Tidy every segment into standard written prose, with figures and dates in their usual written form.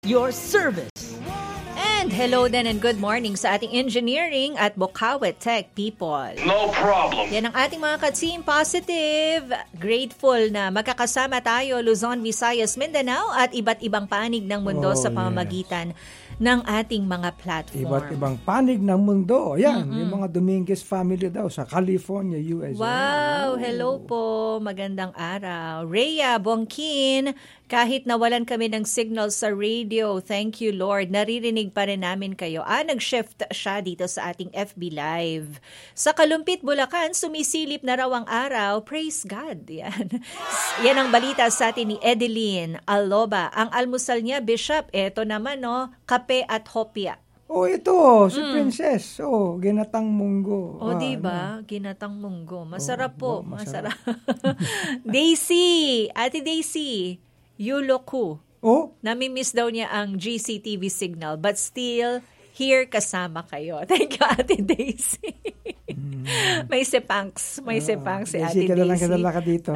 your service. And hello din and good morning sa ating engineering at Bukawet Tech people. No problem. Yan ang ating mga ka-team positive. Grateful na magkakasama tayo Luzon, Visayas, Mindanao at iba't ibang panig ng mundo sa pamamagitan ng ating mga platform. Iba't ibang panig ng mundo. Yan, yung mga Dominguez family daw sa California, USA. Wow! Hello po. Magandang araw. Rhea Bongkin, kahit nawalan kami ng signal sa radio, thank you Lord, naririnig pa rin namin kayo. Nag-shift siya dito sa ating FB Live. Sa Kalumpit, Bulacan, sumisilip na raw ang araw. Praise God. Yan. Yan ang balita sa atin ni Edeline Aloba. Ang almusal niya, Bishop, eto naman, kape at hopya. Ito, si Princess. Ginatang munggo. Diba? Ginatang munggo. Masarap po. Masarap. Daisy! Ate Daisy, Yuloku. Nami-miss daw niya ang GCTV signal but still here kasama kayo. Thank you, Ate Daisy. May sepangs si Ate Daisy. Kadala ka dito.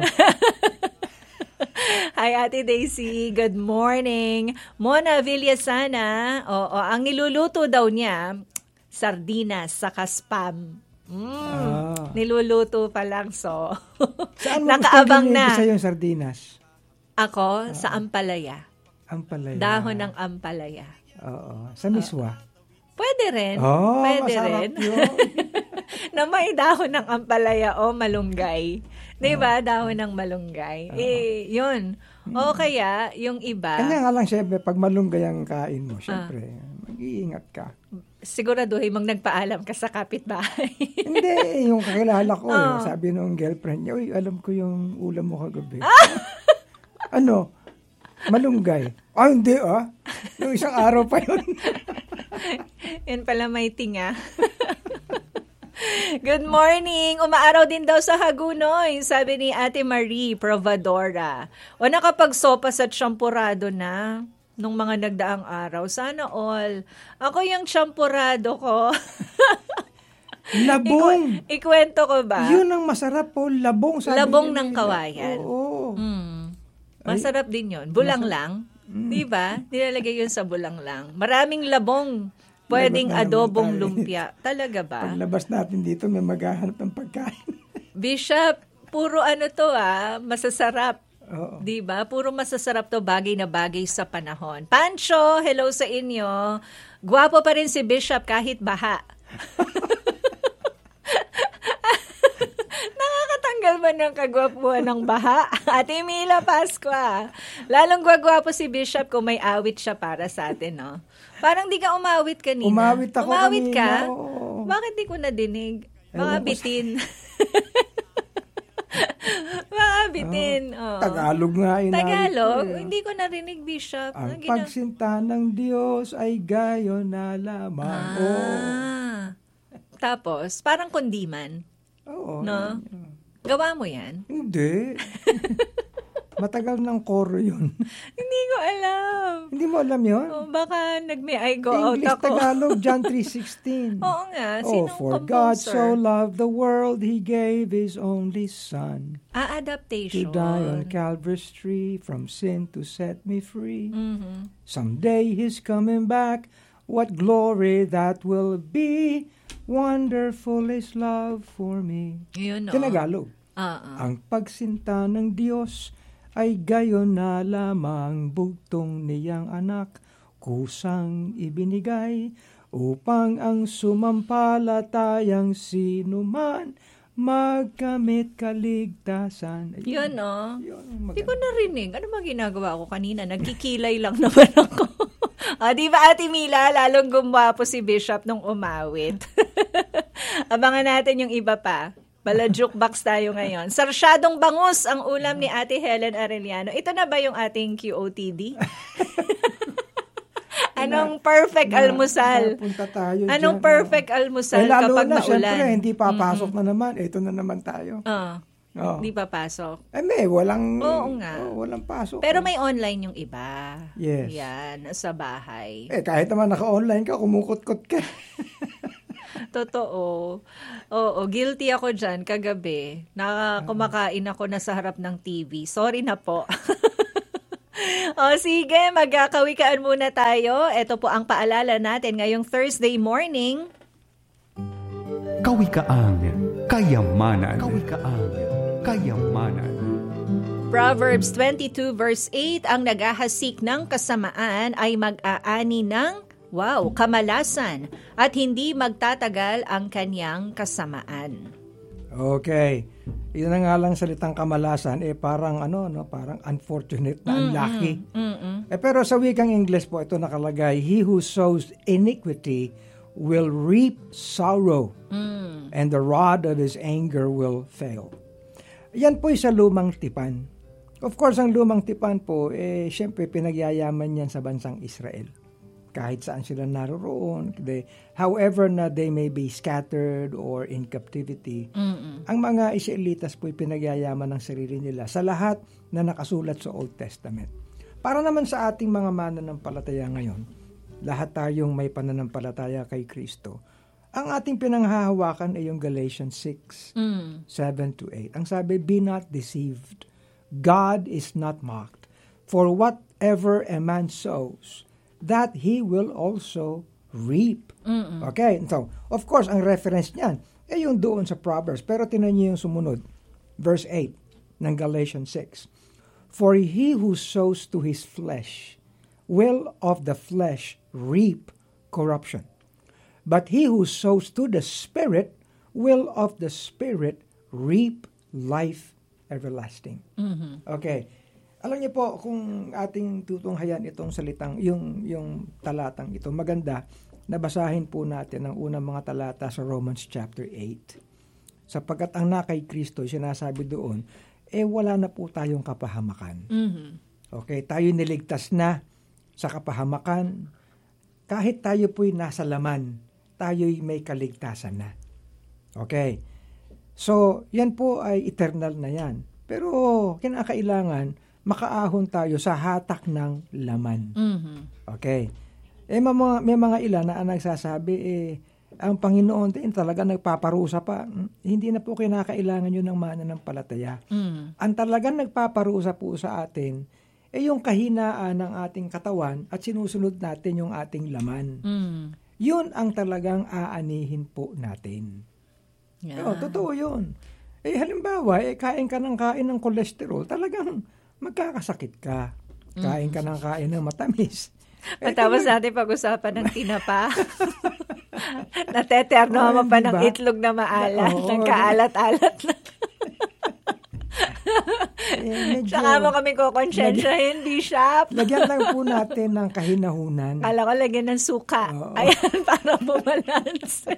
Hi, Ate Daisy. Good morning. Mona Villasana. Ang niluluto daw niya, sardinas saka spam. Niluluto pa lang, so saan mo nakaabang na. Sa yung sardinas? Ako, sa ampalaya. Ampalaya. Dahon ng ampalaya. Oo. Sa miswa? Pwede rin. Pwede rin. Yun. Na may dahon ng ampalaya o malunggay. Diba? Dahon ng malunggay. Yun. O kaya, yung iba. Kanya nga lang, syempre, pag malunggay ang kain mo, syempre, mag-iingat ka. Siguraduhin mong nagpaalam ka sa kapitbahay. Hindi, yung kakilala ko, sabi nung girlfriend niya, uy, alam ko yung ulam mo kagabi. Ano? Malunggay. Hindi Yung isang araw pa yun. Yan pala may tinga. Good morning! Umaaraw din daw sa Hagunoy, sabi ni Ate Marie Provadora. Nakapagsopas at champurado na nung mga nagdaang araw. Sana all. Ako yung champurado ko. Labong! Ikwento ko ba? Yun ang masarap po, labong. Labong ng kawayan. Oo. Masarap din yun. Bulang lang. Diba? Nilalagay yun sa bulang lang. Maraming labong. Pwedeng adobong lumpia. Talaga ba? Paglabas natin dito, may maghahanap ng pagkain. Bishop, puro masasarap. Oo. Diba? Puro masasarap to, bagay na bagay sa panahon. Pancho, hello sa inyo. Gwapo pa rin si Bishop kahit baha. Nakakatanggal ba ng kagwapuan ng baha? Ate Mila Pascua. Lalong gwagwapo si Bishop kung may awit siya para sa atin, no? Parang di ka umawit kanina. Umawit ako Umawit kanina. Ka? Bakit di ko nadinig? Mga bitin. Mga bitin. Tagalog nga inawit. Tagalog? Hindi ko narinig, Bishop. Ang pagsinta ng Diyos ay gayon na lamang. Tapos, parang kundiman. Oo. No? Gawa mo yan? Hindi. Matagal ng koro yun. Hindi ko alam. Hindi mo alam yun? Baka nag-may go out English, ako. Tagalog, John 3:16. Oo nga. Sinong for composer? God so loved the world, He gave His only Son. Adaptation. To die on Calvary's tree, from sin to set me free. Mm-hmm. Someday He's coming back, what glory that will be. Wonderful His love for me. Yun, Tinagalog. Ang pagsinta ng Diyos ay gayon na lamang, bugtong niyang anak kusang ibinigay upang ang sumampalatayang sinuman magkamit kaligtasan. Yun, Hindi ko narinig. Ano ba ginagawa ko kanina? Nagkikilay lang naman ako. Di ba, Ate Mila, lalong gumwapo si Bishop nung umawit. Abangan natin yung iba pa. Bala jukebox tayo ngayon. Sarsyadong bangus ang ulam ni Ate Helen Arellano. Ito na ba yung ating QOTD? Anong perfect almusal? Punta tayo Anong dyan, perfect almusal lalo kapag na, maulan? Siyempre, hindi papasok na naman. Ito na naman tayo. Hindi papasok. Walang, Oo nga. Walang pasok. Pero may online yung iba. Yes. Yan, sa bahay. Kahit naman naka-online ka, kumukot-kot ka. Totoo. Oo, guilty ako dyan kagabi. Kumakain ako na sa harap ng TV. Sorry na po. O sige, magkakawikaan muna tayo. Ito po ang paalala natin ngayong Thursday morning. Kawikaan, kayamanan. Kawikaan, kayamanan. Proverbs 22 verse 8, ang naghahasik ng kasamaan ay mag-aani ng, kamalasan at hindi magtatagal ang kanyang kasamaan. Okay. Yun na nga lang salitang kamalasan, parang parang unfortunate na unlucky. Pero sa wikang English po, ito nakalagay, he who sows iniquity will reap sorrow, and the rod of his anger will fail. Yan po sa lumang tipan. Of course, ang lumang tipan po, syempre pinagyayaman yan sa bansang Israel. Kahit saan sila naroroon, however na they may be scattered or in captivity, ang mga Israelitas po pinagyayaman ng sarili nila sa lahat na nakasulat sa Old Testament. Para naman sa ating mga mananampalataya ngayon, lahat tayong may pananampalataya kay Kristo, ang ating pinanghahawakan ay yung Galatians 6, 7-8. Ang sabi, be not deceived. God is not mocked. For whatever a man sows, that he will also reap. Okay, so, of course, ang reference niyan ay yung doon sa Proverbs. Pero tinan niyo yung sumunod, verse 8 ng Galatians 6. For he who sows to his flesh will of the flesh reap corruption. But he who sows to the Spirit will of the Spirit reap life everlasting. Okay. Alam niyo po, kung ating tutunghayan itong salitang, yung talatang ito, maganda, nabasahin po natin ang unang mga talata sa Romans chapter 8. Sapagkat ang na kay Kristo, sinasabi doon, wala na po tayong kapahamakan. Okay, tayo niligtas na sa kapahamakan. Kahit tayo po'y nasa laman, tayo'y may kaligtasan na. Okay. So, yan po ay eternal na yan. Pero, kinakailangan, makaahon tayo sa hatak ng laman. Okay. May mga ilan na nagsasabi, ang Panginoon din talaga nagpaparusa pa. Hindi na po kinakailangan yun ng mananampalataya. Ang talagang nagpaparusa po sa atin, yung kahinaan ng ating katawan at sinusunod natin yung ating laman. Yun ang talagang aanihin po natin. Yeah. Totoo yun. Halimbawa, kain ka ng kain ng kolesterol, talagang magkakasakit ka. Kain ka ng kain ng matamis. Matapos natin pag-usapan ng tinapa. Nateterno pa ng itlog na maalat, ng kaalat-alat na. Saka mo kami kukonsensyahin, Bishop. Lagyan lang po natin ng kahinahunan. Kala ko lagyan ng suka. Ayan, para bumalance.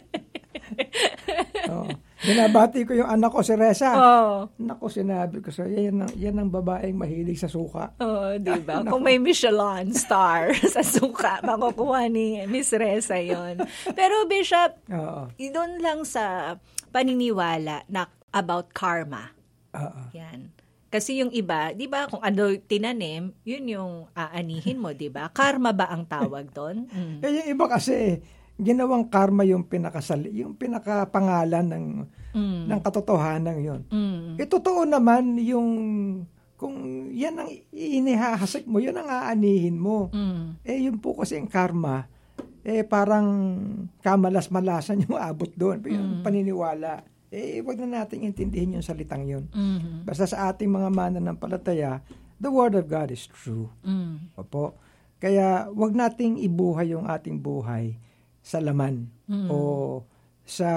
Binabati ko yung anak ko si Reza. Naku, sinabi ko yan ang babaeng mahilig sa suka. Diba? Kung may Michelin star sa suka, makukuha ni Miss Reza yon. Pero Bishop, doon lang sa paniniwala na about karma. Yan. Kasi yung iba, di ba, kung ano tinanim, yun yung aanihin mo, di ba? Karma ba ang tawag doon? Yung iba kasi, ginawang karma yung pinakapangalan ng katotohanan yun. Totoo naman yung kung yan ang inihahasik mo, yun ang aanihin mo. Yun po kasi ang karma, parang kamalas-malasan yung abot doon. Yung paniniwala. Wag na natin intindihin yung salitang yun. Basta sa ating mga mananampalataya, the Word of God is true. Opo. Kaya wag nating ibuhay yung ating buhay sa laman o sa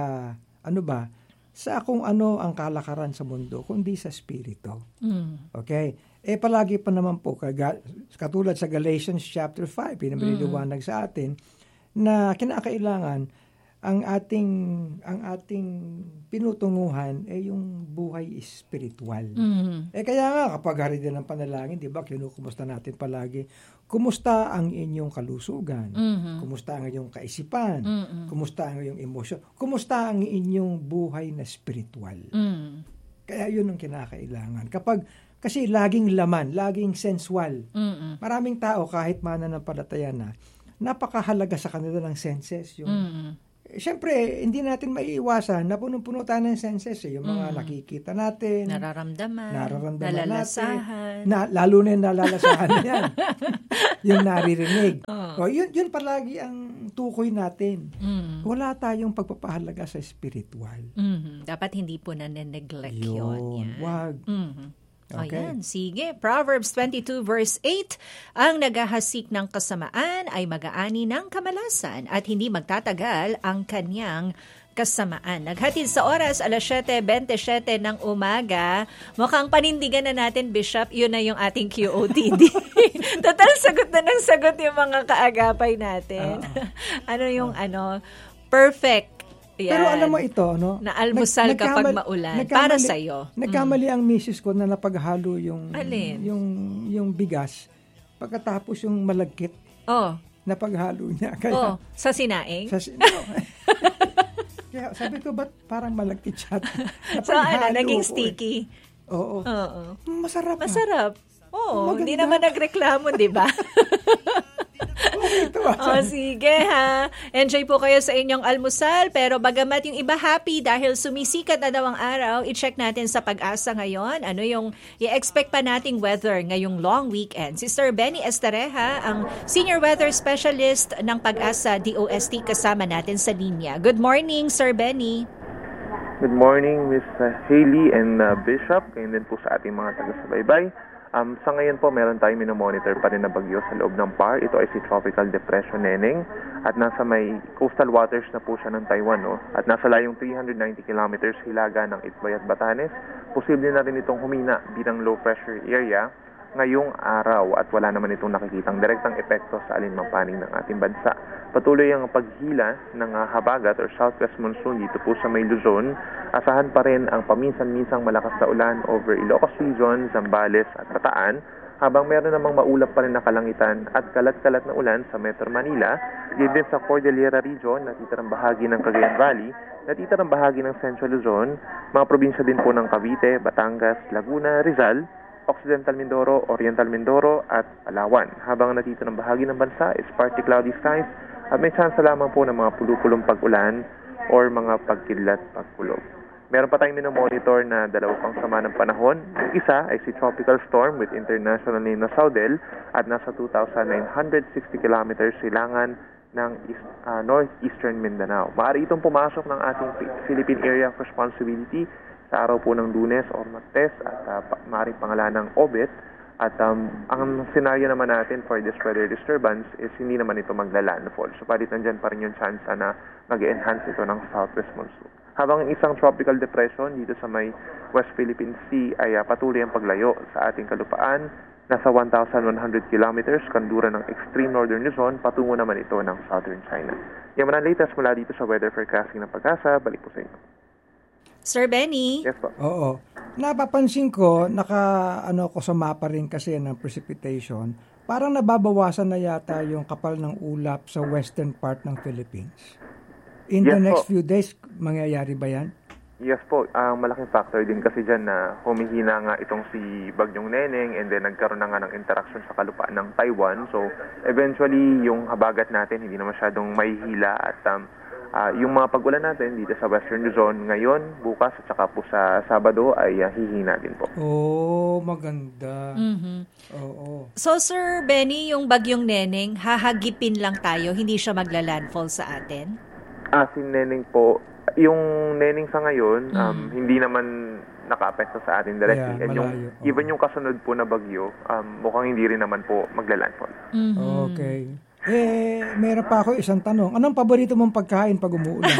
sa kung ano ang kalakaran sa mundo, kundi sa spirito. Okay? Palagi pa naman po, katulad sa Galatians chapter 5, pinamiliwanag sa atin, na kinakailangan ang ating pinutunguhan yung buhay espiritual. Kaya nga, kapag hari din ng panalangin, di ba, kinukumusta natin palagi, kumusta ang inyong kalusugan? Kumusta ang inyong kaisipan? Kumusta ang inyong emosyon? Kumusta ang inyong buhay na spiritual? Kaya yun ang kinakailangan. Kasi laging laman, laging sensual. Maraming tao, kahit mananampalataya na, napakahalaga sa kanila ng senses. Siyempre, hindi natin maiiwasan na punong-puno tayo ng senses. Yung mga nakikita natin. Nararamdaman nalalasahan. natin. Lalo na yung nalalasahan na yan. Yung naririnig. Yun palagi ang tukoy natin. Wala tayong pagpapahalaga sa spiritual. Dapat hindi po na-neglect yun. Wag. Okay. Ayan, sige. Proverbs 22 verse 8, ang naghahasik ng kasamaan ay mag-aani ng kamalasan at hindi magtatagal ang kanyang kasamaan. Naghatid sa oras, 7:27 ng umaga. Mukhang panindigan na natin, Bishop. Yun na yung ating QOTD. Total, sagot na ng sagot yung mga kaagapay natin. Perfect. Yan. Pero alam mo ito, no? Na almusal kapag maulan. Para sa'yo. Nagkamali ang misis ko na napaghalo yung Alin? yung bigas. Pagkatapos yung malagkit. Napaghalo niya. Kaya, sa sinaing? Kaya sabi ko, ba't parang malagkit siya? So naging sticky? Oo. Masarap. Oo, hindi naman nagreklamo, di ba? Sige ha. Enjoy po kayo sa inyong almusal. Pero bagamat yung iba happy dahil sumisikat na daw ang araw, i-check natin sa Pag-asa ngayon. Ano yung i-expect pa nating weather ngayong long weekend? Si Sir Benny Estareja, ang Senior Weather Specialist ng Pag-asa DOST, kasama natin sa linya. Good morning, Sir Benny. Good morning, Miss Hailey and Bishop. Kayo din po sa ating mga taga-subaybay. Sa ngayon po, meron tayong minomonitor pa rin na bagyo sa loob ng PAR. Ito ay si Tropical Depression Neneng at nasa may coastal waters na po siya ng Taiwan. At nasa layong 390 kilometers hilaga ng Itbay at Batanes. Posible na rin itong humina bilang low pressure area ngayong araw at wala naman itong nakikitang direktang epekto sa alinmang panig ng ating bansa. Patuloy ang paghila ng habagat or southwest monsoon dito po sa may Luzon. Asahan pa rin ang paminsan-minsang malakas na ulan over Ilocos Region, Zambales at Bataan, habang meron namang maulap pa rin na kalangitan at kalat-kalat na ulan sa Metro Manila, din sa Cordillera Region, natitirang bahagi ng Cagayan Valley, natitirang bahagi ng Central Luzon, mga probinsya din po ng Cavite, Batangas, Laguna, Rizal, Occidental Mindoro, Oriental Mindoro at Palawan. Habang natitirang bahagi ng bansa is partly cloudy skies at may chance lamang po ng mga pulupulong pag-ulan or mga pagkidlat pagkulog. Meron pa tayong minomonitor na dalawa pang sama ng panahon. Yung isa ay si Tropical Storm with international name na Saudel at nasa 2,960 kilometers silangan ng northeastern Mindanao. Maaari itong pumasok ng ating Philippine Area of Responsibility sa araw po ng Lunes o Martes at maaaring pangalan ng Obet. At ang scenario naman natin for this weather disturbance is hindi naman ito magla-landfall. So palit nandyan pa rin yung chance na mag-enhance ito ng southwest monsoon. Habang isang tropical depression dito sa may West Philippine Sea ay patuloy ang paglayo sa ating kalupaan. Nasa 1,100 kilometers kanduran ng extreme northern Luzon, patungo naman ito ng southern China. Yan man ang latest mula dito sa weather forecasting ng Pag-asa. Balik po sa inyo. Sir Benny? Yes po. Oo. Napapansin ko, ko sa mapa rin kasi ng precipitation, parang nababawasan na yata yung kapal ng ulap sa western part ng Philippines. In the next few days, mangyayari ba yan? Yes po. Malaking factor din kasi dyan na humihina nga itong si Bagyong Neneng and then nagkaroon na nga ng interaction sa kalupaan ng Taiwan. So, eventually, yung habagat natin hindi na masyadong mahihila at yung mga pag-ulan natin dito sa Western Luzon ngayon, bukas at saka po sa Sabado ay hihina din po. Oh, maganda. Mm-hmm. Oo. So Sir Benny, yung Bagyong Neneng, hahagipin lang tayo, hindi siya magla-landfall sa atin? Si Neneng po, yung Neneng sa ngayon, hindi naman naka-apekto sa atin directly. Yeah, and even yung kasunod po na bagyo, mukhang hindi rin naman po magla-landfall. Mm-hmm. Okay. Meron pa ako isang tanong. Anong paborito mong pagkain pag umuulan?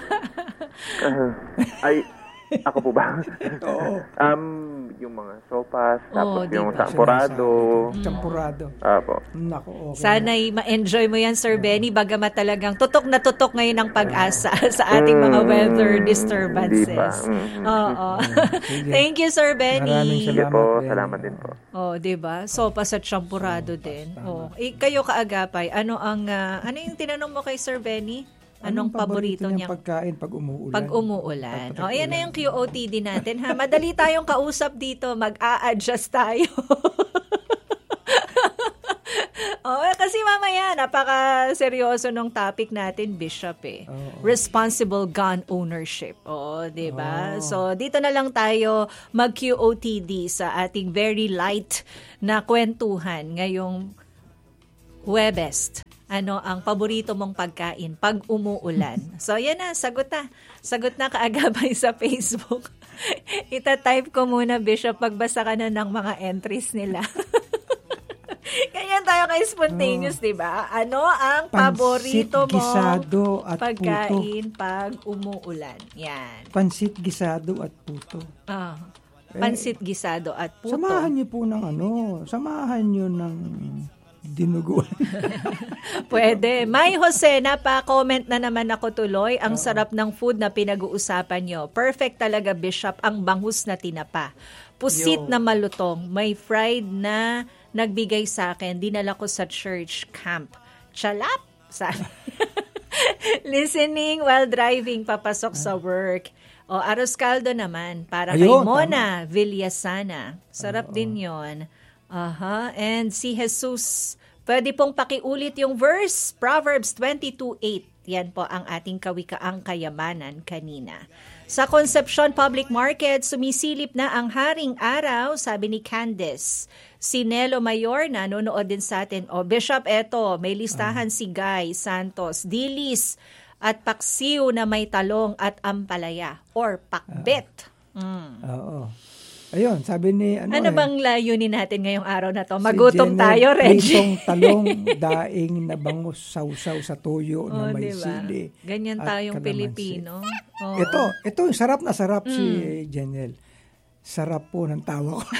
Ako po ba? Oo. Yung mga sopas, tapos yung champurado. Champurado. Apo. Nako, okay. Sana'y ma-enjoy mo yan, Sir Benny, bagamat talagang tutok na tutok ngayon ang Pag-asa sa ating mga weather disturbances. Oo. Thank you, Sir Benny. Maraming Sige salamat. po, salamat din po. Diba? Sopas at champurado din. Kayo kaagapay, ano yung tinanong mo kay Sir Benny? Anong paborito niya pagkain pag umuulan? Pag umuulan. Ayan na yung QOTD natin, ha? Madali tayong kausap dito. Mag-a-adjust tayo. Oh, kasi mamaya, napaka-seryoso nung topic natin, Bishop eh. Oo. Responsible gun ownership. Oh, 'di ba? So, dito na lang tayo mag-QOTD sa ating very light na kwentuhan ngayong Huwebes. Ano ang paborito mong pagkain pag umuulan? So, yan na, sagot na. Sagot na kaagapay sa Facebook. Ita-type ko muna, Bishop, pagbasa ka na ng mga entries nila. Ganyan tayo kay spontaneous, di ba? Ano ang paborito mo gisado at pagkain pag umuulan? Yan. Pansit gisado at puto. Pansit gisado at puto. Samahan niyo po ng samahan niyo ng dinuguan. Pwede. May Jose, napa-comment na naman ako tuloy. Ang sarap ng food na pinag-uusapan nyo. Perfect talaga, Bishop, ang bangus na tinapa. Pusit na malutong. May fried na nagbigay sa akin. Dinala ko sa church camp. Chalap! Sabi. Listening while driving papasok sa work. O, arroz caldo naman. Para kay Mona Villasana. Sarap din yon. And si Jesus, pwede pong pakiulit yung verse, Proverbs 22:8. Yan po ang ating kawikaang kayamanan kanina. Sa Concepcion Public Market, sumisilip na ang haring araw, sabi ni Candice. Si Nelo Mayor, nanonood din sa atin. O, Bishop, eto, may listahan si Guy Santos, dilis at paksiw na may talong at ampalaya or pakbet. Oo. Ayun, sabi ni ano bang layunin natin ngayong araw na to? Magutom tayo, Reggie. Itong talong, daing na bangus, sausaw sa tuyo na may diba? sili. Ganyan tayong Pilipino. Ito, sarap na sarap si Janelle. Sarap po ng tawa ko.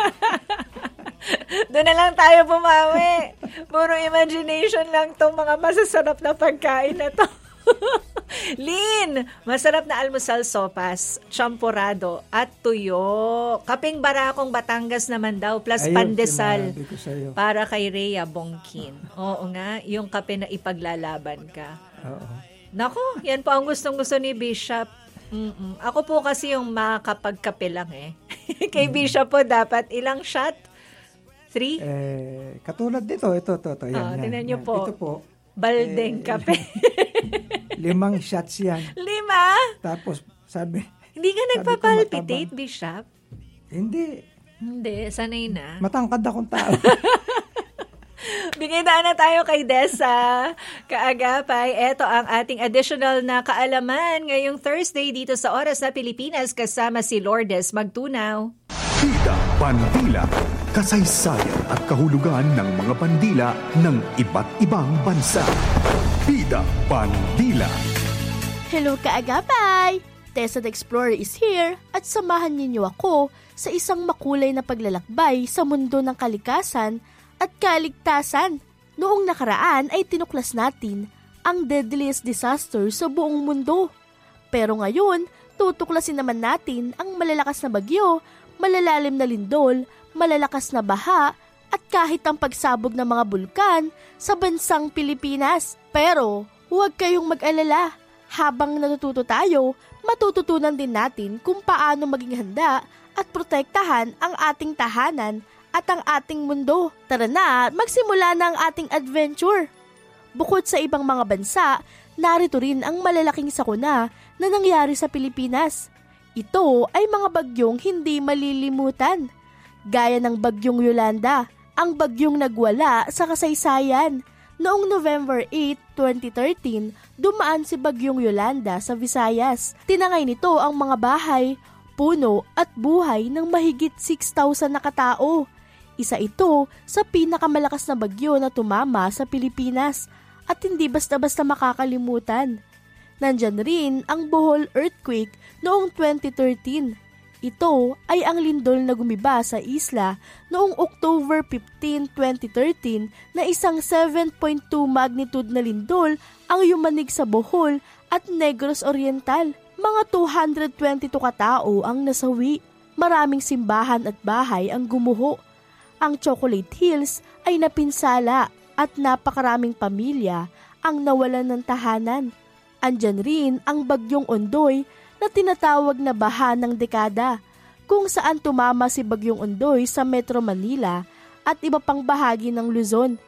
Doon na lang tayo bumawi. Puro imagination lang tong mga masasarap na pagkain na to. Lin, masarap na almusal sopas, champurado at tuyo. Kaping barakong Batangas naman daw plus pandesal para kay Rhea Bongkin. Oo nga, yung kape na ipaglalaban ka. Oo. Nako, yan po ang gustong-gusto ni Bishop. Ako po kasi yung makakapagkape lang eh. Kay Bishop po dapat ilang shot? 3? Katulad dito, ito. Yan, tingnan nyo po. Ito po. Baldeng kape. 5 shots yan. 5? Tapos sabi. Hindi ka nagpapalpitate, Bishop? Hindi, sanay na. matangkad akong tao. Bigay na tayo kay Dessa kaagapay. Ito ang ating additional na kaalaman ngayong Thursday dito sa Oras na Pilipinas kasama si Lourdes Magtunaw. Bida Bandila, kasaysayan at kahulugan ng mga bandila ng iba't ibang bansa. Bida Bandila. Hello kaagapay! Tessa the Explorer is here at samahan ninyo ako sa isang makulay na paglalakbay sa mundo ng kalikasan at kaligtasan. Noong nakaraan ay tinuklas natin ang deadliest disaster sa buong mundo. Pero ngayon, tutuklasin naman natin ang malalakas na bagyo, malalalim na lindol, malalakas na baha, at kahit ang pagsabog ng mga bulkan sa bansang Pilipinas. Pero huwag kayong mag-alala. Habang natututo tayo, matututunan din natin kung paano maging handa at protektahan ang ating tahanan at ang ating mundo. Tara na, magsimula na ang ating adventure. Bukod sa ibang mga bansa, narito rin ang malalaking sakuna na nangyari sa Pilipinas. Ito ay mga bagyong hindi malilimutan. Gaya ng bagyong Yolanda, ang bagyong nagwala sa kasaysayan. Noong November 8, 2013, dumaan si bagyong Yolanda sa Visayas. Tinangay nito ang mga bahay, puno at buhay ng mahigit 6,000 na katao. Isa ito sa pinakamalakas na bagyo na tumama sa Pilipinas at hindi basta-basta makakalimutan. Nandyan rin ang Bohol earthquake noong 2013. Ito ay ang lindol na gumiba sa isla noong October 15, 2013 na isang 7.2 magnitude na lindol ang yumanig sa Bohol at Negros Oriental. Mga 222 katao ang nasawi. Maraming simbahan at bahay ang gumuho. Ang Chocolate Hills ay napinsala at napakaraming pamilya ang nawalan ng tahanan. Andyan rin ang bagyong Ondoy na tinatawag na baha ng dekada, kung saan tumama si bagyong Ondoy sa Metro Manila at iba pang bahagi ng Luzon.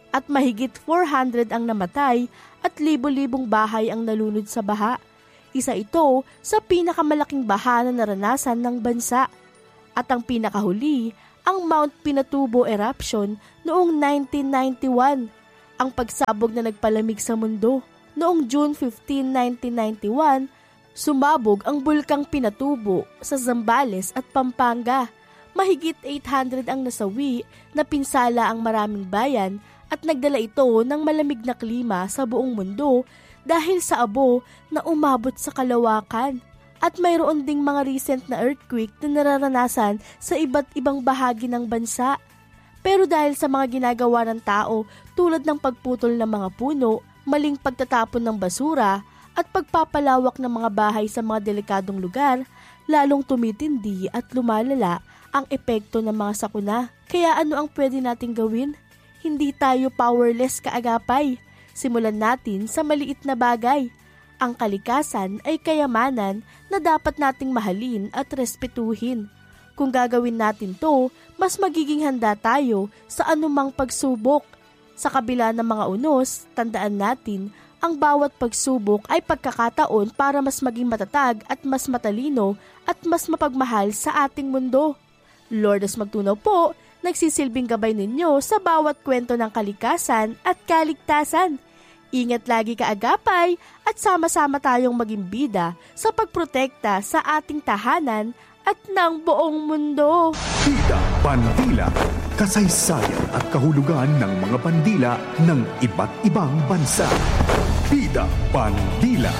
at mahigit 400 ang namatay at libo-libong bahay ang nalunod sa baha. Isa ito sa pinakamalaking baha na naranasan ng bansa. At ang pinakahuli, ang Mount Pinatubo eruption noong 1991, ang pagsabog na nagpalamig sa mundo. Noong June 15, 1991, sumabog ang bulkang Pinatubo sa Zambales at Pampanga. Mahigit 800 ang nasawi na pinsala ang maraming bayan at nagdala ito ng malamig na klima sa buong mundo dahil sa abo na umabot sa kalawakan. At mayroon ding mga recent na earthquake na nararanasan sa iba't ibang bahagi ng bansa. Pero dahil sa mga ginagawa ng tao tulad ng pagputol ng mga puno, maling pagtatapon ng basura at pagpapalawak ng mga bahay sa mga delikadong lugar, lalong tumitindi at lumalala ang epekto ng mga sakuna. Kaya ano ang pwede nating gawin? Hindi tayo powerless kaagapay. Simulan natin sa maliit na bagay. Ang kalikasan ay kayamanan na dapat nating mahalin at respetuhin. Kung gagawin natin to, mas magiging handa tayo sa anumang pagsubok. Sa kabila ng mga unos, tandaan natin, ang bawat pagsubok ay pagkakataon para mas maging matatag at mas matalino at mas mapagmahal sa ating mundo. Lourdes Magtunaw po, nagsisilbing gabay ninyo sa bawat kwento ng kalikasan at kaligtasan. Ingat lagi kaagapay at sama-sama tayong maging bida sa pagprotekta sa ating tahanan at ng buong mundo. Bida Bandila, kasaysayan at kahulugan ng mga bandila ng iba't ibang bansa. Bida Bandila.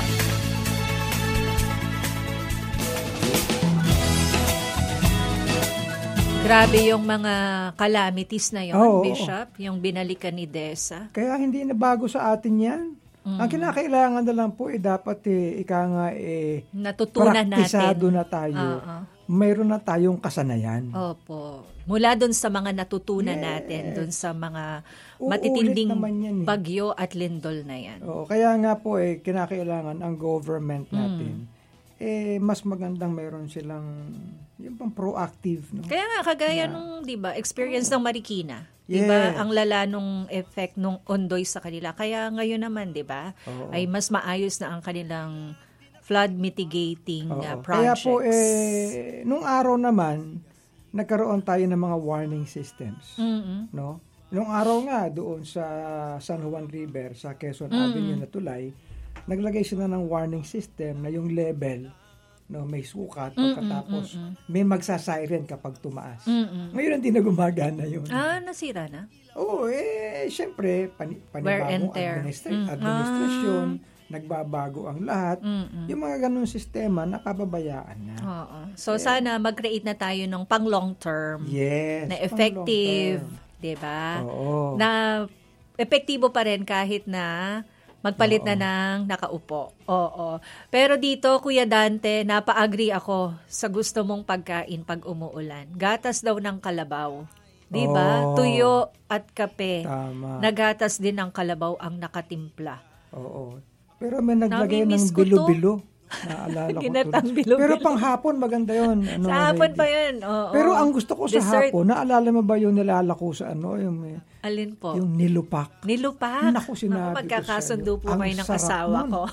Grabe yung mga calamities na yon, Oo. Bishop, yung binalikan ni Desa. Kaya hindi na bago sa atin yan. Ang kinakailangan na lang po dapat Natutunan praktisado natin. na tayo. Oo. Mayroon na tayong kasanayan. Opo. Mula dun sa mga natutunan natin, dun sa mga matitinding naman yan, bagyo at lindol na yan. Oo, kaya nga po kinakailangan ang government natin mas magandang mayroon silang yung pang proactive, no? Kaya nga, kagaya nung, di ba, experience ng Marikina. Di Yes. ba, ang lala nung effect nung ondoy sa kanila. Kaya ngayon naman, di ba, ay mas maayos na ang kanilang flood mitigating Oo. projects. Kaya po, nung araw naman, nagkaroon tayo ng mga warning systems. No? Nung araw nga, doon sa San Juan River, sa Quezon Avenue na tulay, naglagay sila ng warning system na yung level, no, may sukat pagkatapos may magsasiren kapag tumaas. Ngayon hindi na gumagana yun. Nasira na? Oo, syempre, panibagong administrasyon, nagbabago ang lahat. Yung mga ganun sistema, napababayaan na. Oo. So, sana mag-create na tayo ng pang long term. Yes. Na effective. Diba? Oo. Na epektibo pa rin kahit na magpalit na ng nakaupo. Oo. Pero dito, Kuya Dante, napa-agree ako sa gusto mong pagkain pag umuulan. Gatas daw ng kalabaw. Diba? Tuyo at kape. Tama. Nagatas din ng kalabaw ang nakatimpla. Oo. Pero may naglagay ng Namimiss ko to. bilo-bilo. Naalala ko Ginatang tuloy. bilo-bilo. Pero pang hapon, maganda yun. Sa hapon pa yun. Oo. Pero ang gusto ko sa Dessert. hapon, naalala mo ba yung nilalako sa Alin po? yung nilupak? Nilupak? Naku, sinabi ko magkakasundo sa'yo. po Ang kayo ng sarap asawa nun. ko.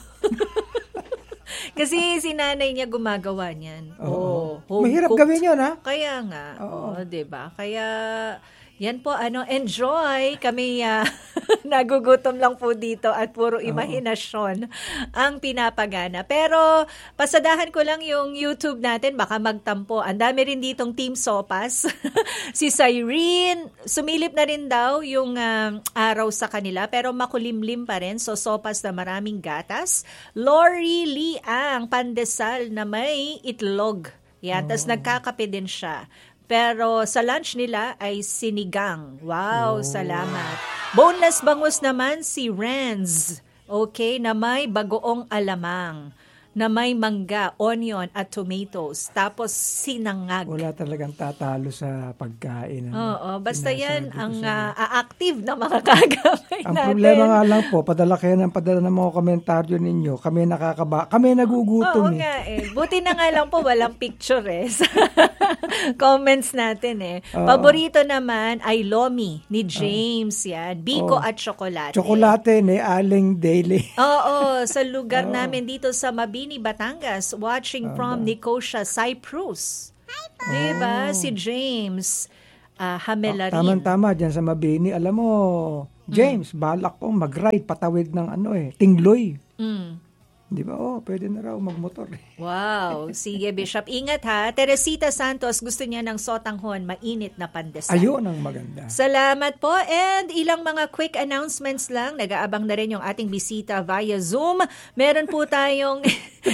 Kasi si nanay niya gumagawa niyan. Oo. Home Mahirap cooked. gawin yun, ha? Kaya nga. Oo. Oo, 'di ba? Kaya yan po, enjoy. Kami nagugutom lang po dito at puro imahinasyon ang pinapagana. Pero pasadahan ko lang yung YouTube natin, baka magtampo. Ang dami rin ditong Team Sopas. Si Cyrene, sumilip na rin daw yung araw sa kanila, pero makulimlim pa rin. So sopas na maraming gatas. Lori Liang, pandesal na may itlog. Yan, tas nagkakape din siya. Pero sa lunch nila ay sinigang. Wow, salamat. Boneless bangus naman si Renz. Okay, na may bagoong alamang. na may mangga, onion at tomatoes, tapos sinangag. Wala talagang tatalo sa pagkain. Oo, basta yan Sinasabi ko ang sa inyo. active na mga kagamay Ang natin. problema nga lang po, padala ng mga komentaryo ninyo. Kami nagugutom Oo nga Buti na nga lang po walang picture sa comments natin Paborito naman ay Lomi ni James yan. Biko at chocolate. Tsokolate ni Aling Daily. Oo, sa lugar namin dito sa Mabini, Batangas, watching from Nicosia, Cyprus. Diba? Si James Hamelarin. Tama-tama dyan sa Mabini. Alam mo, James, balak kong mag-ride patawid ng Tingloy. Di ba? Pwede na raw magmotor. Wow. Sige, Bishop. Ingat ha. Teresita Santos, gusto niya ng sotanghon, mainit na pandesal. Ayun ang maganda. Salamat po. And ilang mga quick announcements lang. Nag-aabang na rin yung ating bisita via Zoom. Meron po tayong...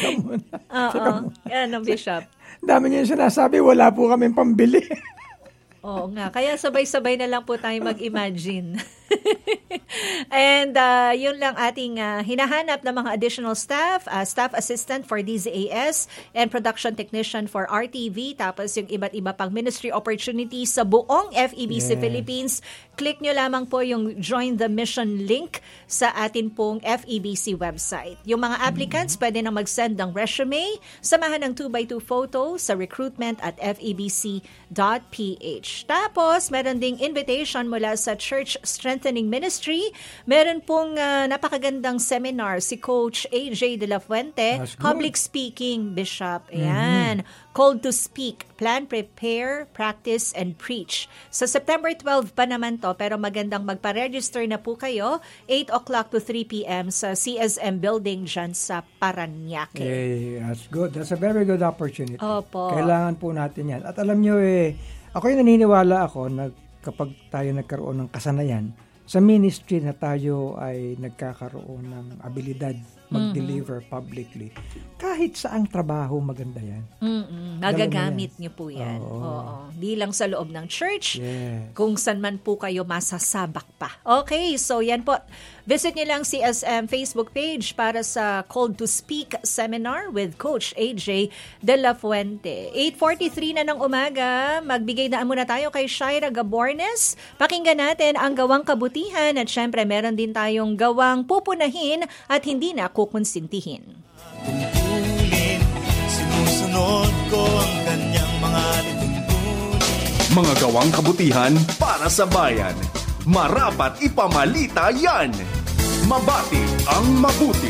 Ano, Bishop? Dami niyo yung sinasabi, wala po kaming pambili. Oo nga. Kaya sabay-sabay na lang po tayo mag-imagine. And yun lang ating hinahanap ng mga additional staff, staff assistant for DZAS and production technician for RTV, tapos yung iba't iba pang ministry opportunities sa buong FEBC Philippines. Click nyo lamang po yung Join the Mission link sa atin pong FEBC website. Yung mga applicants pwede na mag-send ng resume, samahan ng 2x2 photo sa recruitment@febc.ph. Tapos meron ding invitation mula sa Church Strengthening Ministry. Meron pong napakagandang seminar si Coach AJ De La Fuente, public speaking, Bishop. Ayan. Called to Speak, Plan, Prepare, Practice, and Preach. Sa September 12 pa naman to, pero magandang magpa-register na po kayo, 8 o'clock to 3 p.m. sa CSM building dyan sa Parañaque. That's good. That's a very good opportunity. Opo. Kailangan po natin yan. At alam nyo ako yung naniniwala ako na kapag tayo nagkaroon ng kasanayan, sa ministry na tayo ay nagkakaroon ng abilidad mag-deliver publicly. Kahit saang trabaho, maganda yan. Magagamit niyo po yan. Oo. Di lang sa loob ng church, kung saan man po kayo masasabak pa. Okay, so yan po. Visit niyo lang CSM Facebook page para sa Called to Speak seminar with Coach AJ De La Fuente. 8:43 na ng umaga. Magbigay daan muna tayo kay Shaira Gabornes. Pakinggan natin ang gawang kabutihan at syempre meron din tayong gawang pupunahin at hindi na kukonsintihin. Sinusunod ko ang kanyang mga lituntunin. Mga gawang kabutihan para sa bayan. Marapat ipamalita yan. Mabati ang mabuti.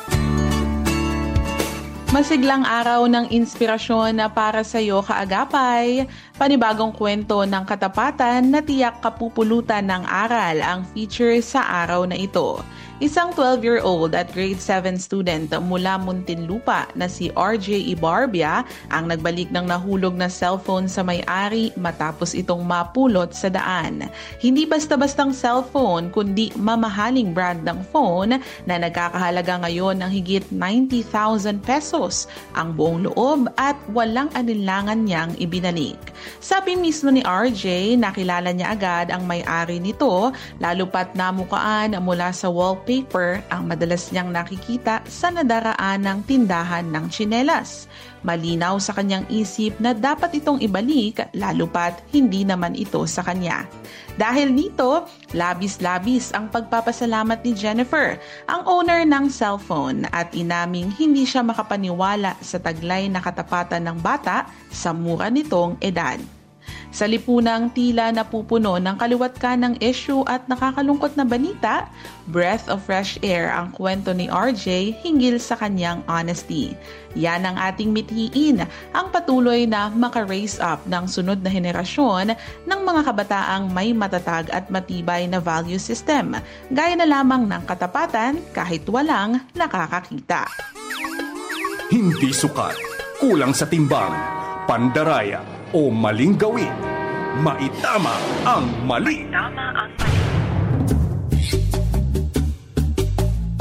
Masiglang araw ng inspirasyon na para sa iyo kaagapay, panibagong kwento ng katapatan na tiyak kapupulutan ng aral ang feature sa araw na ito. Isang 12-year-old at grade 7 student mula Muntinlupa na si RJ Ibarbia ang nagbalik ng nahulog na cellphone sa may-ari matapos itong mapulot sa daan. Hindi basta-bastang cellphone kundi mamahaling brand ng phone na nagkakahalaga ngayon ng higit 90,000 pesos ang buong loob at walang alinlangan niyang ibinalik. Sabi mismo ni RJ, nakilala niya agad ang may-ari nito lalo pat namukaan mula sa wallpaper ang madalas niyang nakikita sa nadaraan ng tindahan ng tsinelas. Malinaw sa kanyang isip na dapat itong ibalik lalo pat hindi naman ito sa kanya. Dahil dito, labis-labis ang pagpapasalamat ni Jennifer, ang owner ng cellphone, at inaming hindi siya makapaniwala sa taglay na katapatan ng bata sa mura nitong edad. Sa lipunang tila napupuno ng kaliwat ng issue at nakakalungkot na balita, breath of fresh air ang kwento ni RJ hinggil sa kanyang honesty. Yan ang ating mithiin, ang patuloy na maka-raise up ng sunod na henerasyon ng mga kabataang may matatag at matibay na value system, gaya na lamang ng katapatan kahit walang nakakakita. Hindi sukat, kulang sa timbang, pandaraya o maling gawin. Maitama ang mali.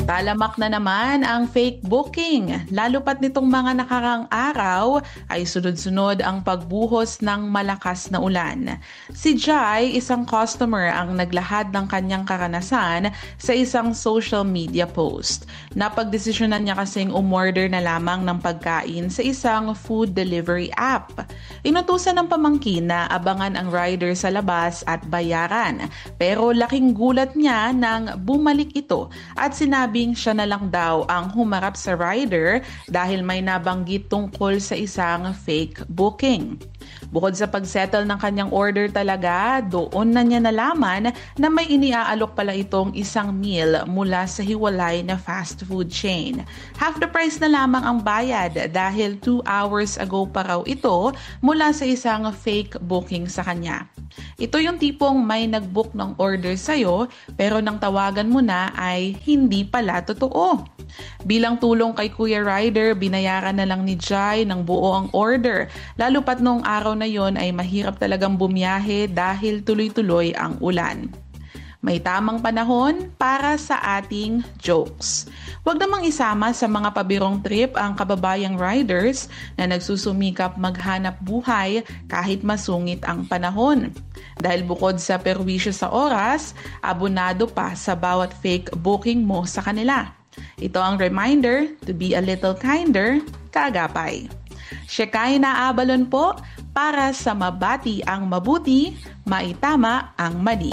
Talamak na naman ang fake booking. Lalo pat nitong mga nakarang araw ay sunod-sunod ang pagbuhos ng malakas na ulan. Si Jai, isang customer ang naglahad ng kanyang karanasan sa isang social media post. Napagdesisyonan niya kasing umorder na lamang ng pagkain sa isang food delivery app. Inutusan ng pamangkin na abangan ang rider sa labas at bayaran. Pero laking gulat niya nang bumalik ito at sinabi siya na lang daw ang humarap sa rider dahil may nabanggit tungkol sa isang fake booking. Bukod sa pagsettle ng kanyang order talaga, doon na niya nalaman na may iniaalok pala itong isang meal mula sa hiwalay na fast food chain. Half the price na lamang ang bayad dahil 2 hours ago pa raw ito mula sa isang fake booking sa kanya. Ito yung tipong may nag-book ng order sa'yo pero nang tawagan mo na ay hindi pala totoo. Bilang tulong kay Kuya Rider, binayaran na lang ni Jai ng buo ang order. Lalo pat noong araw na yon ay mahirap talagang bumiyahe dahil tuloy-tuloy ang ulan. May tamang panahon para sa ating jokes. Huwag namang isama sa mga pabirong trip ang kababayang riders na nagsusumikap maghanap buhay kahit masungit ang panahon. Dahil bukod sa perwisyo sa oras, abonado pa sa bawat fake booking mo sa kanila. Ito ang reminder to be a little kinder, kaagapay. Shekay na Abalon po para sa mabati ang mabuti, maitama ang mali.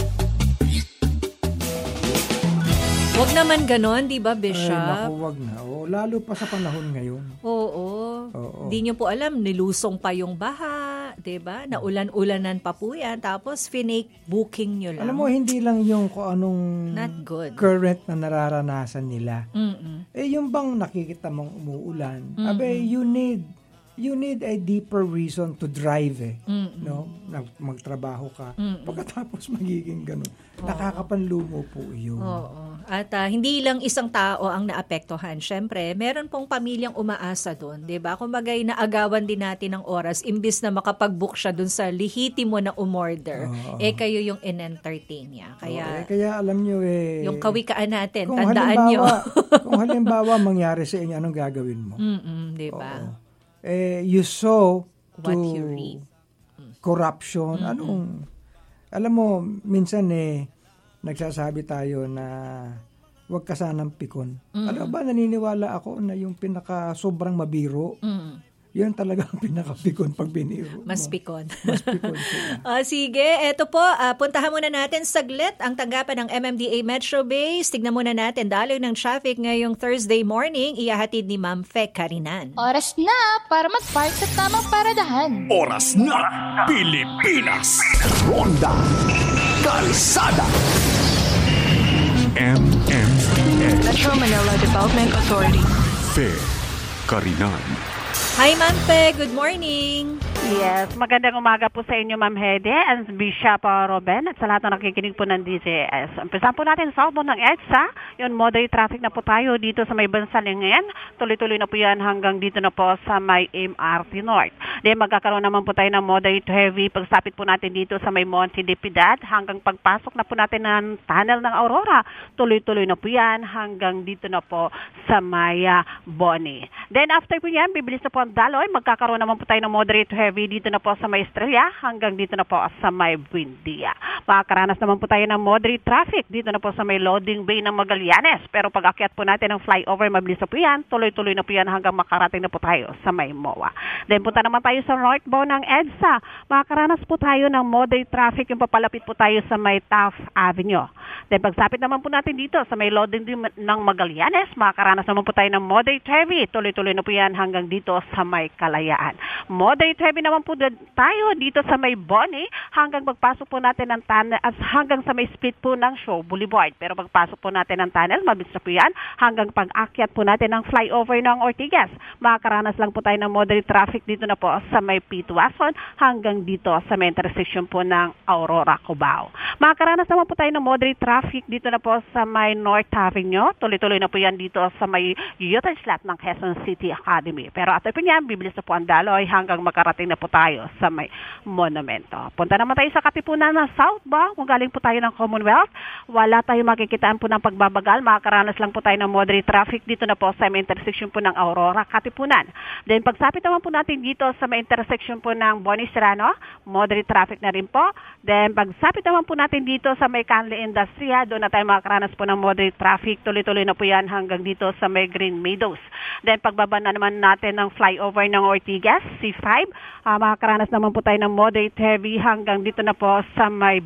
Huwag naman ganon, di ba, Bishop? Ay, naku, wag na. Lalo pa sa panahon ngayon. Oo. Di nyo po alam, nilusong pa yung baha, di ba? Naulan-ulanan pa po yan. Tapos, finake booking nyo lang. Alam mo, hindi lang yung kung anong Not good. current na nararanasan nila. Mm-mm. Yung bang nakikita mong umuulan, abe, you need a deeper reason to drive no? Magtrabaho ka. Pagkatapos magiging ganun. Nakakapanlumo po yun. Oo. At hindi lang isang tao ang naapektuhan. Siyempre, meron pong pamilyang umaasa doon, 'di ba? Kumbagay naagawan din natin ng oras imbis na makapag-book siya doon sa lehitimo na umorder. Kayo yung in-entertain niya. Kaya alam nyo yung kawikaan natin, kung tandaan nyo. Kung halimbawa mangyari sa inyo, anong gagawin mo? 'Di ba? You sow to What you reap. Corruption. Alam mo, minsan nagsasabi tayo na huwag ka sanang pikon. Alam ba, naniniwala ako na yung pinaka-sobrang mabiro, yun talaga ang pinaka-pikon pag biniro mo. Mas pikon. Mas pikon sila. Sige, eto po, puntahan muna natin saglit ang tanggapan ng MMDA Metro Base. Tignan muna natin, daloy ng traffic ngayong Thursday morning, ihahatid ni Ma'am Fe Karinan. Oras na para mag-park sa tamang paradahan. Oras na Pilipinas. Ronda Kalsada. MMDA Metro Manila Development Authority. Fe Karinan. Hi, Ma'am Fe. Good morning. Yes, magandang umaga po sa inyo, Ma'am Hede and Bishop Robin at sa lahat na nakikinig po ng DJS. Umpisahan po natin sa southbound ng EDSA. Yun, moderate traffic na po tayo dito sa may Bansalingen. Tuloy-tuloy na po yan hanggang dito na po sa may MRT North. Then magkakaroon naman po tayo ng moderate heavy pagsapit po natin dito sa may Monte de Piedad hanggang pagpasok na po natin ng tunnel ng Aurora. Tuloy-tuloy na po yan hanggang dito na po sa may Boni. Then after po yan, bibilis na po ang daloy. Magkakaroon naman po tayo ng moderate heavy dito na po sa may Estrella hanggang dito na po sa may Buendia. Makakaranas naman po tayo ng moderate traffic dito na po sa may loading bay ng Magallanes. Pero pag akyat po natin ng flyover, mabilis na po yan. Tuloy-tuloy na po yan hanggang makarating na po tayo sa may MOA. Then punta naman tayo sa northbound ng EDSA. Makakaranas po tayo ng moderate traffic yung papalapit po tayo sa may Taft Avenue. Then pagsapit naman po natin dito sa may loading ng Magallanes, makakaranas naman po tayo ng moderate heavy. Tuloy-tuloy na po yan hanggang dito sa may Kalayaan. Moderate heavy naman po tayo dito sa may Boni hanggang pagpasok po natin ng tunnel at hanggang sa may split po ng Shaw Boulevard. Pero pagpasok po natin ng tunnel, mabilis na po yan hanggang pag-akyat po natin ng flyover ng Ortigas. Makakaranas lang po tayo ng moderate traffic dito na po sa may Pituason hanggang dito sa may intersection po ng Aurora, Cubao. Makakaranas naman po tayo ng moderate traffic dito na po sa may North Avenue. Tuloy-tuloy na po yan dito sa may Utah Slot ng Quezon City Academy. Pero after po yan, bibilis na po ang daloy hanggang makarating na na po tayo sa may monumento. Punta naman tayo sa Katipunan na southbound. Kung galing po tayo ng Commonwealth, wala tayo makikitaan po ng pagbabagal. Makakaranas lang po tayo ng moderate traffic dito na po sa may intersection po ng Aurora, Katipunan. Then pagsapit naman po natin dito sa may intersection po ng Boni Serrano, moderate traffic na rin po. Then pagsapit naman po natin dito sa may Canle Industria, doon na tayo makakaranas po ng moderate traffic. Tuloy-tuloy na po yan hanggang dito sa may Green Meadows. Then pagbaba na naman natin ng flyover ng Ortigas, C5, makakaranas naman po tayo ng moderate heavy hanggang dito na po sa may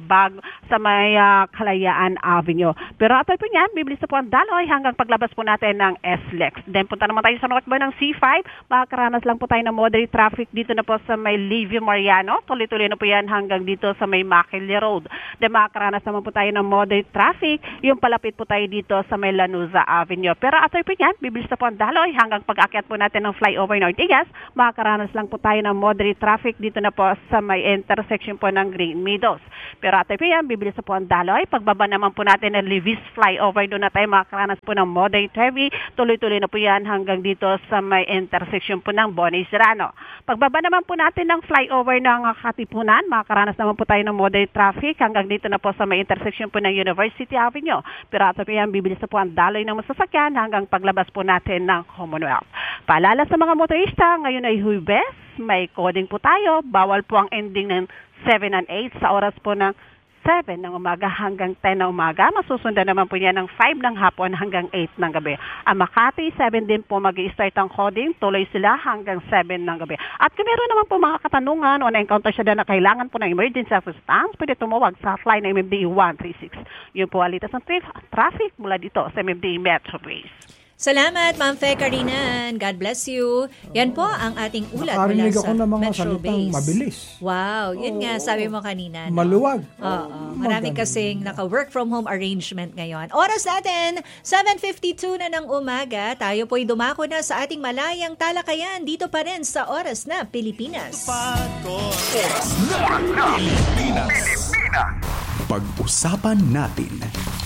Kalayaan Avenue. Pero atoy po niyan, bibilis na po ang daloy hanggang paglabas po natin ng SLEX. Then punta naman tayo sa northbound ng C5, makakaranas lang po tayo ng moderate traffic dito na po sa may Livio Mariano. Tuloy-tuloy na po yan hanggang dito sa may Makili Road. Then makakaranas naman po tayo ng moderate traffic, yung palapit po tayo dito sa may Lanuza Avenue. Pero atoy po niyan, bibilis na po ang daloy hanggang pag-akyat po natin ng flyover ng Ortigas, makakaranas lang po tayo ng moderate traffic dito na po sa may intersection po ng Green Meadows. Pero atoy po yan, bibilis na po ang daloy. Pagbaba naman po natin ng Levis flyover, doon na tayo makakaranas po ng moderate heavy. Tuloy-tuloy na po yan hanggang dito sa may intersection po ng Boni Serrano. Pagbaba naman po natin ng flyover ng Katipunan, makakaranas naman po tayo ng moderate traffic hanggang dito na po sa may intersection po ng University Avenue. Pero atoy po yan, bibilis na po ang daloy ng masasakyan hanggang paglabas po natin ng Commonwealth. Paalala sa mga motorista, ngayon ay Huwebes, may coding po tayo. Bawal po ang ending ng 7 and 8 sa oras po ng 7 ng umaga hanggang 10 ng umaga. Masusundan naman po niya ng 5 ng hapon hanggang 8 ng gabi. Ang Makati, 7 din po mag-i-start ang coding. Tuloy sila hanggang 7 ng gabi. At kung meron naman po mga katanungan o na-encounter siya na kailangan po ng emergency assistance, pwede tumawag sa fly ng MMDA 136. Yun po alitas ng traffic mula dito sa MMDA Metroways. Salamat, Ma'am Fe Karinan. God bless you. Yan po ang ating ulat mula Nakarinig sa ako ng mga Metro salitang Base. mabilis. Wow, yun nga, sabi mo kanina. No? Maluwag. Oo, marami kasing naka-work from home arrangement ngayon. Oras natin, 7:52 na ng umaga. Tayo po'y dumako na sa ating malayang talakayan dito pa rin sa Oras na Pilipinas. Oras na Pilipinas. Pag-usapan natin.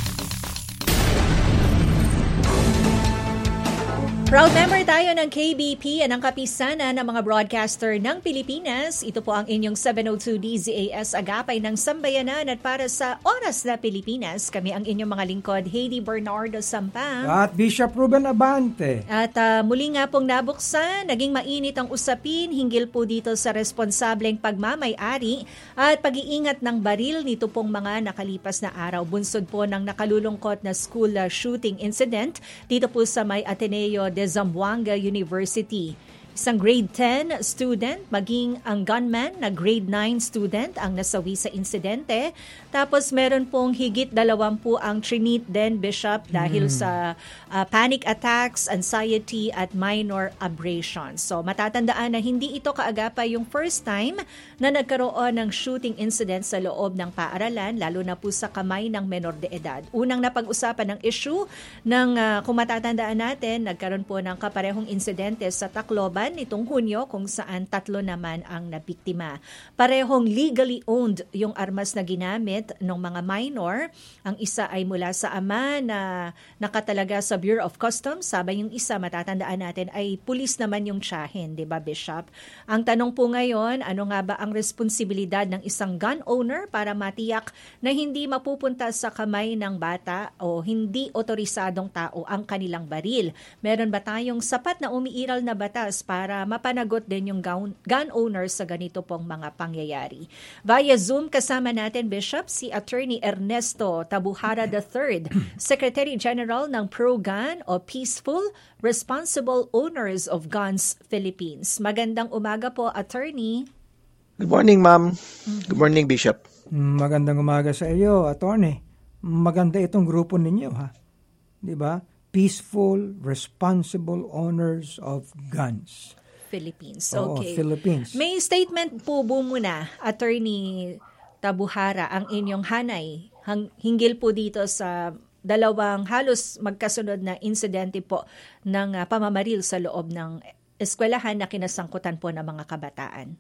Proud member tayo ng KBP at ang kapisanan ng mga broadcaster ng Pilipinas. Ito po ang inyong 702 DZAS Agapay ng Sambayanan at para sa Oras na Pilipinas, kami ang inyong mga lingkod, Heidi Bernardo Sampang. At Bishop Ruben Abante. At muli nga pong nabuksan, naging mainit ang usapin hinggil po dito sa responsableng pagmamay-ari at pag-iingat ng baril nito pong mga nakalipas na araw. Bunsod po ng nakalulungkot na school shooting incident dito po sa may Ateneo de Zamboanga University. Isang grade 10 student, maging ang gunman na grade 9 student ang nasawi sa insidente. Tapos meron pong higit 20 ang trinit din, Bishop, dahil sa panic attacks, anxiety at minor abrasions. So matatandaan na hindi ito kaagapay yung first time na nagkaroon ng shooting incident sa loob ng paaralan, lalo na po sa kamay ng menor de edad. Unang napag-usapan ng issue ng, kung matatandaan natin, nagkaroon po ng kaparehong insidente sa Tacloban nitong Hunyo kung saan 3 naman ang nabiktima. Parehong legally owned yung armas na ginamit ng mga minor. Ang isa ay mula sa ama na nakatalaga sa Bureau of Customs. Sabay yung isa, matatandaan natin, ay pulis naman yung tiyahin, di ba, Bishop? Ang tanong po ngayon, ano nga ba ang responsibilidad ng isang gun owner para matiyak na hindi mapupunta sa kamay ng bata o hindi otorisadong tao ang kanilang baril? Meron ba tayong sapat na umiiral na batas para mapanagot din yung gun owners sa ganito pong mga pangyayari? Via Zoom kasama natin, Bishop, si Attorney Ernesto Tabuhara III, Secretary General ng Pro-Gun o Peaceful Responsible Owners of Guns Philippines. Magandang umaga po, Attorney. Good morning, ma'am. Good morning, Bishop. Magandang umaga sa iyo, Attorney. Maganda itong grupo ninyo, ha? Di ba? Peaceful Responsible Owners of Guns Philippines. Okay. Oo, Philippines. May statement po muna, Attorney Tabuhara, ang inyong hanay hinggil po dito sa dalawang halos magkasunod na insidente po ng pamamaril sa loob ng eskwelahan na kinasangkutan po ng mga kabataan.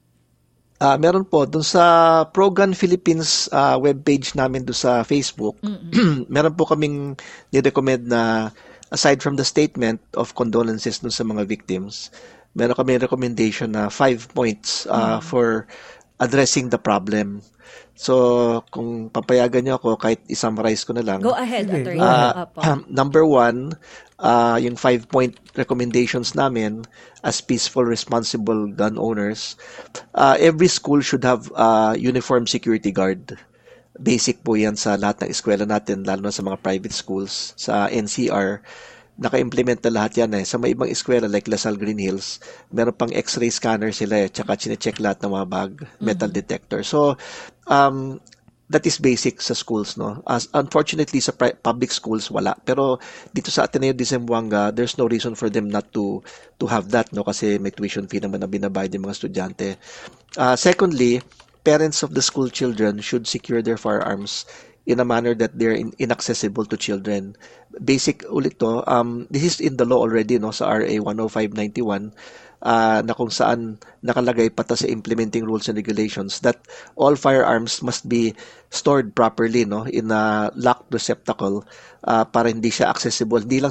Meron po doon sa Pro-Gun Philippines webpage namin doon sa Facebook. Meron po kaming ni-recommend na aside from the statement of condolences doon sa mga victims, meron kami recommendation na 5 points for addressing the problem. So, kung papayagan niyo ako, kahit i-summarize ko na lang. Go ahead, Attorney. Number 1, yung 5-point recommendations namin as peaceful, responsible gun owners. Every school should have uniform security guard. Basic po yan sa lahat ng eskwela natin, lalo na sa mga private schools. Sa NCR, naka-implement na lahat yan Sa may ibang eskwela like Lasal Green Hills, meron pang x-ray scanner sila tsaka chine-check lahat ng mga bag, metal detector. So, that is basic sa schools, no? Unfortunately, sa public schools, wala. Pero dito sa Ateneo de Zamboanga, there's no reason for them not to have that, no? Kasi may tuition fee naman na binabayad yung mga estudyante. Secondly, parents of the school children should secure their firearms in a manner that they're inaccessible to children. Basic ulit to, this is in the law already, no, sa RA 10591, na kung saan nakalagay pata sa implementing rules and regulations that all firearms must be stored properly, no, in a locked receptacle para hindi siya accessible, hindi lang